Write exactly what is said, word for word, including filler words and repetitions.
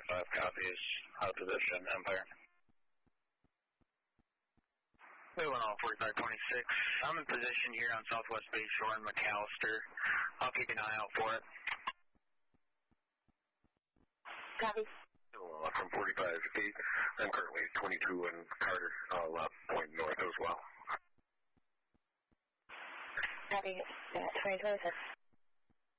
twenty-five copies. Out position, Empire. Hey, one all forty-five twenty-six. I'm in position here on Southwest Bayshore in McAllister. I'll keep an eye out for it. Copy. Uh, from forty-five eight, I'm currently twenty-two and Carter, I'll uh, point north as well. Copy. twenty twenty-six.